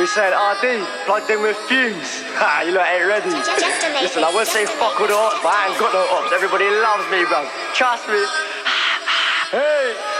We said RD, plugged in with fumes. Ha, you lot ain't ready. Listen, I won't say fuck all the ops, but I ain't got no ops. Everybody loves me, bruv. Trust me. Hey.